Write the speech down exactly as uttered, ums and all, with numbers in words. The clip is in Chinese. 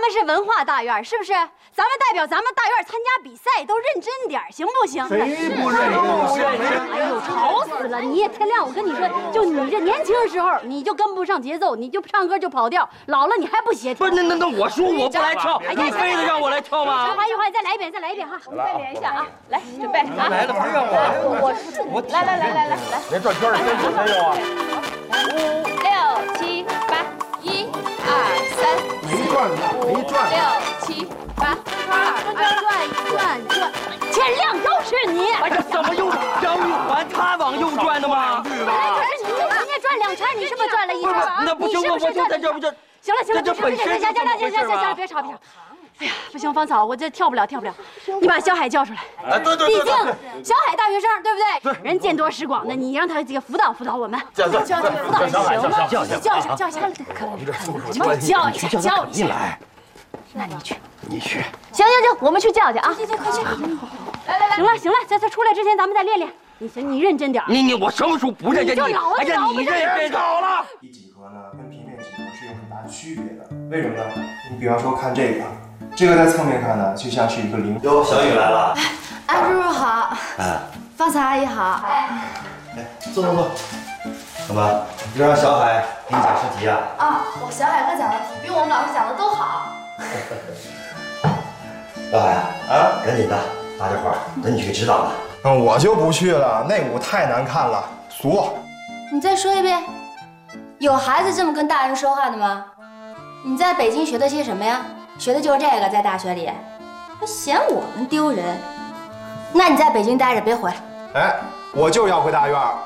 是文化大院，是不是？咱们代表咱们大院参加比赛，都认真点，行不行？ 谁不认真？ 哎呦，吵死了！你也天亮，我跟你说，就你这年轻时候，你就跟不上节奏，你就唱歌就跑调，老了你还不协调。 不是，那那那我说我不来跳，你非得让我来跳吗？ 一会儿一会儿再来一遍，再来一遍哈，我们再练一下啊！来，准备啊！ 来了，不是让我， 我我来来来来来来， 连转圈的真是没有啊！ 五六七八，一二三没转呢，没转。 六七八，二转转转，天亮都是你！ 哎呀，怎么又张玉环他往右转的吗？ 本来就是你，人家转两圈，你是不是转了一圈？ 那不行，我我就在这不就。 行了行了， 这本身行行行行行行行，别吵别吵。哎呀，不行，芳草，我这跳不了跳不了，你把小海叫出来。 哎，对对毕竟小海大学生，对不对？对。人见多识广的，你让他这个辅导辅导我们。 叫叫叫叫辅导行吗？ 叫叫叫一下叫一下，可可什么？叫一下叫一下。 来， 那你去， 你去。 行行行，我们去叫去啊！行行，快去。来来来，行了行了，在他出来之前，咱们再练练。你行，你认真点。 你你我什么时候不认真？ 你就老哎呀，你认真搞了。 一几何呢，跟平面几何是有很大区别的。为什么呢？你比方说看这个，这个在侧面看呢，就像是一个零。 哟，小雨来了。 安叔叔好， 哎， 芳草阿姨好。 哎，坐坐坐。怎么，就让小海给你讲试题啊？ 啊，我小海哥讲的题比我们老师讲的都好。 小海啊，啊，赶紧的，大家伙儿等你去指导了。 嗯，我就不去了，那舞太难看了，俗。 你再说一遍，有孩子这么跟大人说话的吗？你在北京学的些什么呀？学的就是这个，在大学里，还嫌我们丢人？那你在北京待着，别回来。 哎，我就要回大院，